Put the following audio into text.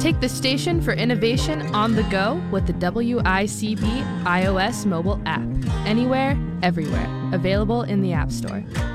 Take the station for innovation on the go with the WICB iOS mobile app. Anywhere, everywhere. Available in the App Store.